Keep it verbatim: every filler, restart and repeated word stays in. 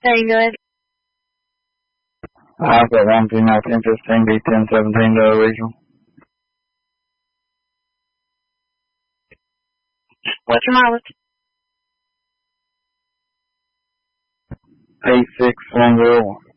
Very good. I've got one P nineteen fifteen B ten seventeen to original. What's your mileage? eight six one zero one.